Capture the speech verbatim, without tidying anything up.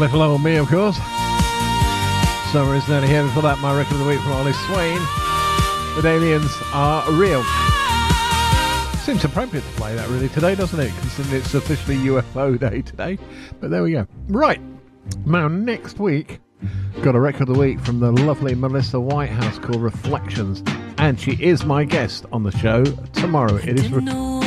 Little Old Me, of course. Summer is nearly here. Before that, my record of the week from Ollie Swain with Aliens Are Real. Seems appropriate to play that really today, doesn't it? Considering it's officially U F O Day today. But there we go. Right. Now, next week, got a record of the week from the lovely Melissa Whitehouse called Reflections. And she is my guest on the show tomorrow. It is... Re-